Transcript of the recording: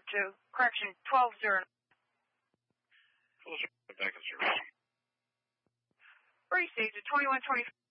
to correction 12-0. Full back in service. Free stage at 2125.